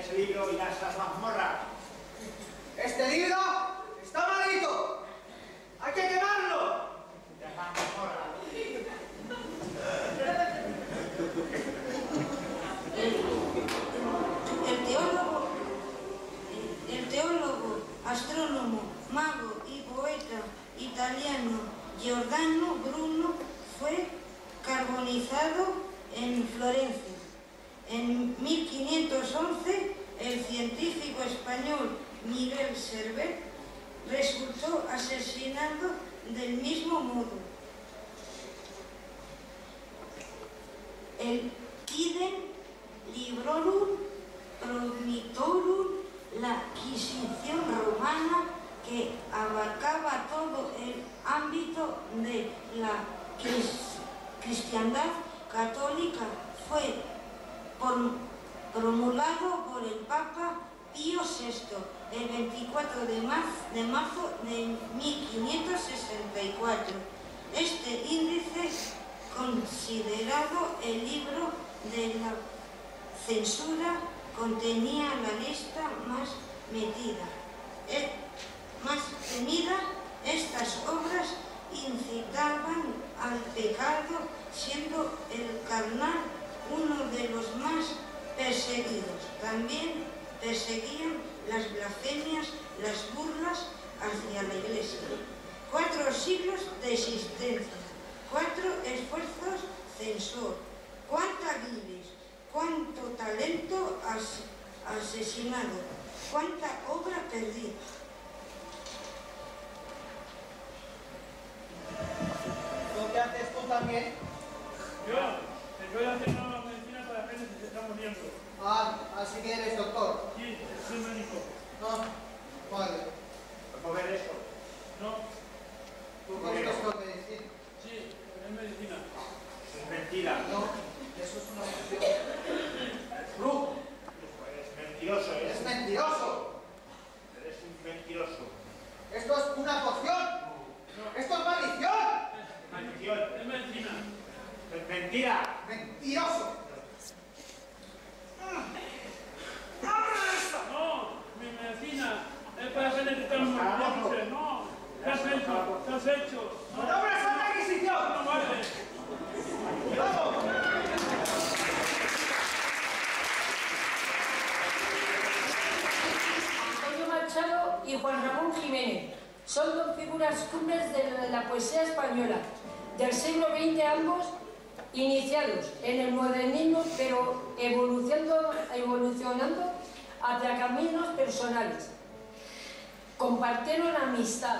ese libro irás a las mazmorras. ¡Este libro está maldito! ¡Hay que quemarlo! Ya las mazmorras. El teólogo, astrónomo, mago y poeta italiano Giordano Bruno fue carbonizado en Florencia. En 1511, el científico español Miguel Servet resultó asesinado del mismo modo. El Idem Librorum Promitorum, la Inquisición romana, que abarcaba todo el ámbito de la cristiandad católica, fue promulgado por el Papa Pío VI el 24 de marzo de 1564. Este índice, considerado el libro de la censura, contenía la lista más temida. Estas obras incitaban al pecado, siendo el carnal uno de los más perseguidos. También perseguían las blasfemias, las burlas hacia la Iglesia. 4 siglos de existencia, 4 esfuerzos censor, cuánta vides, cuánto talento asesinado, cuánta obra perdida. ¿Lo que haces tú también? Yo estoy haciendo la medicina para la gente que se está muriendo. Ah, así que eres doctor. Sí, soy médico. No, vale. ¿Puedo ver eso? No, ¿Tú conoces con medicina? sí, es medicina. Es mentira. No, eso es una opción. ¡Brujo! Es mentiroso, ¡Es mentiroso! Eres un mentiroso. ¡Esto es una poción! ¡Esto es maldición! Maldición. Es medicina. Es mentira. ¡Mentiroso! No, mi medicina es para gente que está muriéndose. No, ¿qué has hecho? ¿Qué has hecho? ¡No nombres a la Inquisición! No vale. ¡Vamos! Antonio Machado y Juan Ramón Jiménez son 2 figuras cumbres de la poesía española del siglo XX, ambos iniciados en el modernismo, pero evolucionando hacia caminos personales. Compartieron amistad,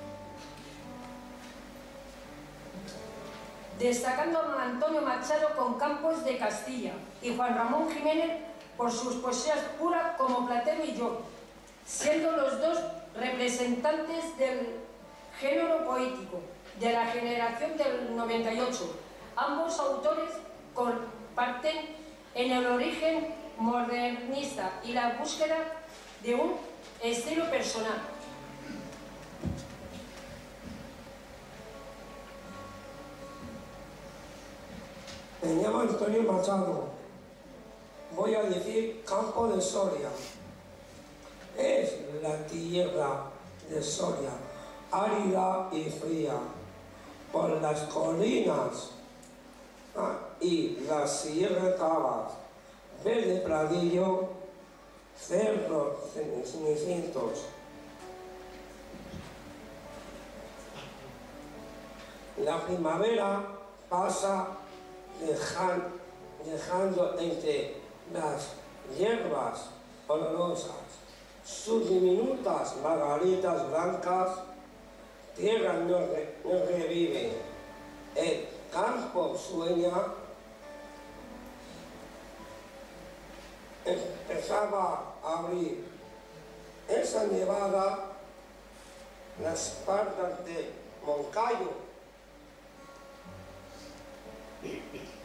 destacando a Antonio Machado con Campos de Castilla y Juan Ramón Jiménez por sus poesías puras como Platero y yo, siendo los dos representantes del género poético de la generación del 98. Ambos autores comparten en el origen modernista y la búsqueda de un estilo personal. Me llamo Antonio Machado. Voy a decir Campo de Soria. Es la tierra de Soria, árida y fría, por las colinas y las sierras cavas, verde pradillo, cerros cenicientos. La primavera pasa dejando entre las hierbas olorosas sus diminutas margaritas blancas. Tierra no revive, el campo sueña. Empezaba a abrir esa nevada las espaldas de Moncayo.